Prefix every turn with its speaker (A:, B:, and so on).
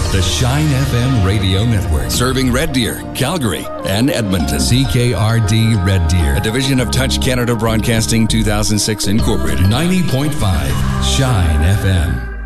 A: The Shine FM Radio Network. Serving Red Deer, Calgary, and Edmonton. CKRD Red Deer. A division of Touch Canada Broadcasting 2006 Incorporated. 90.5 Shine FM.